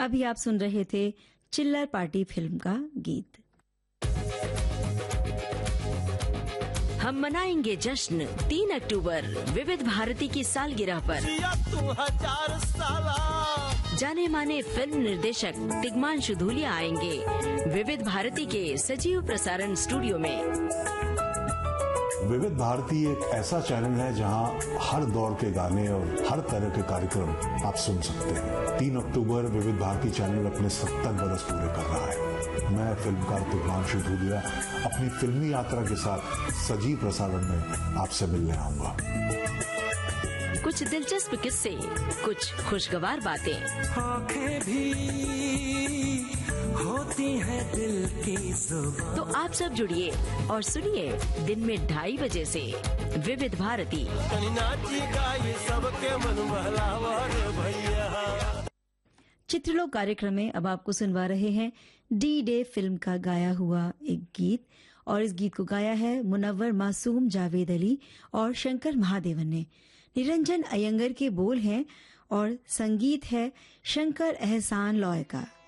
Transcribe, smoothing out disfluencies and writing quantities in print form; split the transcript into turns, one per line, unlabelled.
अभी आप सुन रहे थे चिल्लर पार्टी फिल्म का गीत।
हम मनाएंगे जश्न 3 अक्टूबर विविध भारती की सालगिरह पर। जाने माने फिल्म निर्देशक तिग्मांशु धूलिया आएंगे विविध भारती के सजीव प्रसारण स्टूडियो में।
विविध भारती एक ऐसा चैनल है जहां हर दौर के गाने और हर तरह के कार्यक्रम आप सुन सकते हैं। 3 अक्टूबर विविध भारती चैनल अपने 70 बरस पूरे कर रहा है। मैं फिल्मकार तिग्मांशु धूलिया अपनी फिल्मी यात्रा के साथ सजीव प्रसारण में आपसे मिलने आऊंगा।
कुछ दिलचस्प किस्से, कुछ खुशगवार बातें,
आँखें भी होती है दिल की जुबान।
तो आप सब जुड़िए और सुनिए दिन में 2:30 बजे से विविध भारती।
चित्रलोक कार्यक्रम में अब आपको सुनवा रहे हैं डी डे फिल्म का गाया हुआ एक गीत, और इस गीत को गाया है मुनव्वर मासूम, जावेद अली और शंकर महादेवन ने। निरंजन अयंगर के बोल हैं और संगीत है शंकर एहसान लॉय का।